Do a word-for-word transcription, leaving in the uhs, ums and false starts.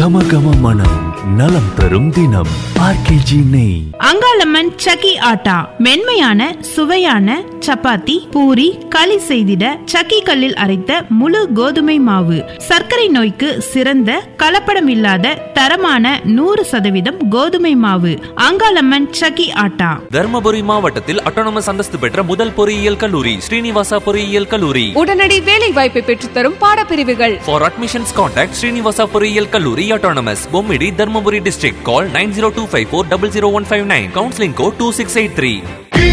கம கம மனம் நலம் தரும் தினம் ஆர்கேஜி நெய். அங்காளம்மன் சக்கி ஆட்டா மென்மையான சுவையான சப்பாத்தி, பூரி, களி செய்திட சக்கி கல்லில் அரைத்த முழு கோதுமை மாவு. சர்க்கரை நோய்க்கு சிறந்த கலப்படம் இல்லாத தரமான நூறு சதவீதம் கோதுமை மாவு. அங்காளம்மன் சக்கி ஆட்டா. தர்மபுரி மாவட்டத்தில் அட்டானமஸ் அந்தஸ்து பெற்ற முதல் பொறியியல் கல்லூரி ஸ்ரீனிவாசா பொறியியல் கல்லூரி. உடனடி வேலை வாய்ப்பை பெற்றுத்தரும் பாடப்பிரிவுகள். For admissions contact Srinivasa பொறியியல் கல்லூரி Autonomous, Bommidi, Dharmaburi district. Call nine zero two five four zero zero one five nine. Counseling code two six eight three.